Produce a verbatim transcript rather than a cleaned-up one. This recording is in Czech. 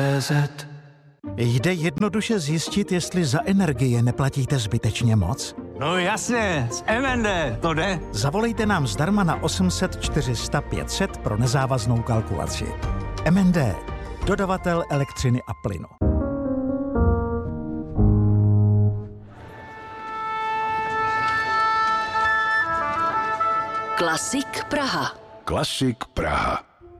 Jde jednoduše zjistit, jestli za energie neplatíte zbytečně moc? No jasně, z M N D to jde. Zavolejte nám zdarma na osm set čtyři sta pět set pro nezávaznou kalkulaci. M N D, dodavatel elektřiny a plynu. Klasik Praha. Klasik Praha.